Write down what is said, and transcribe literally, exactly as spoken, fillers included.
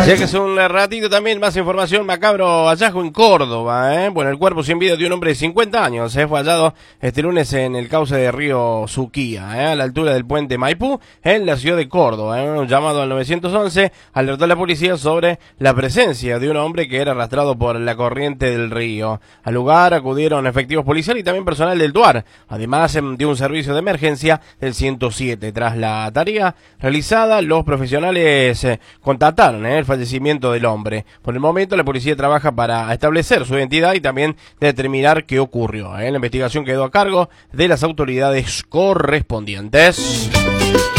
Ya que es un ratito también, más información, macabro hallazgo en Córdoba, ¿eh? Bueno, el cuerpo sin vida de un hombre de cincuenta años ¿eh? fue hallado este lunes en el cauce de río Suquía, ¿eh? a la altura del puente Maipú, en la ciudad de Córdoba. ¿eh? Un llamado al nueve once alertó a la policía sobre la presencia de un hombre que era arrastrado por la corriente del río. Al lugar acudieron efectivos policiales y también personal del TUAR, además de un servicio de emergencia del ciento siete. Tras la tarea realizada, los profesionales eh, contactaron ¿eh? el fallecimiento del hombre. Por el momento la policía trabaja para establecer su identidad y también determinar qué ocurrió. ¿eh? La investigación quedó a cargo de las autoridades correspondientes.